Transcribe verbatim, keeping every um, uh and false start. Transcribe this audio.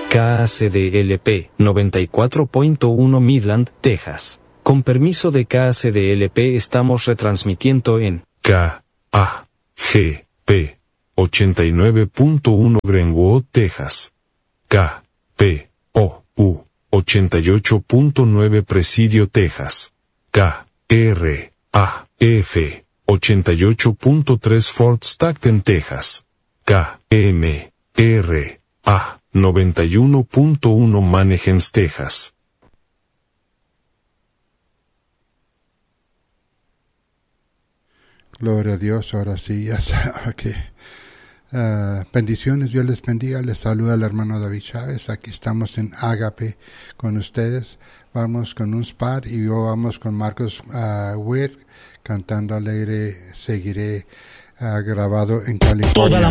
K A C D L P noventa y cuatro punto uno Midland, Texas. Con permiso de K A C D L P estamos retransmitiendo en K A G P ochenta y nueve punto uno Greenwood, Texas. K P O U ochenta y ocho punto nueve Presidio, Texas. K R A F ochenta y ocho punto tres Fort Stockton, Texas. K M R A noventa y uno punto uno Mannheim, Texas. Gloria a Dios, ahora sí, ya sabe que uh, bendiciones, Dios les bendiga, les saluda el hermano David Chávez, aquí estamos en Ágape con ustedes, vamos con un spot y yo vamos con Marcos uh, Witt cantando alegre, seguiré uh, grabado en California.